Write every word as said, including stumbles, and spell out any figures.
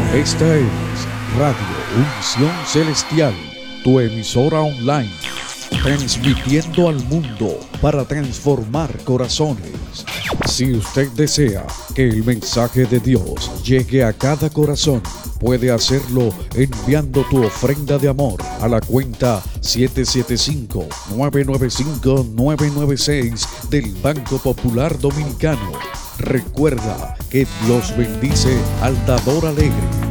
Esta es Radio Unción Celestial, tu emisora online, transmitiendo al mundo para transformar corazones. Si usted desea que el mensaje de Dios llegue a cada corazón, puede hacerlo enviando tu ofrenda de amor a la cuenta siete siete cinco, nueve nueve cinco, nueve nueve seis del Banco Popular Dominicano. Recuerda que Dios bendice al dador alegre.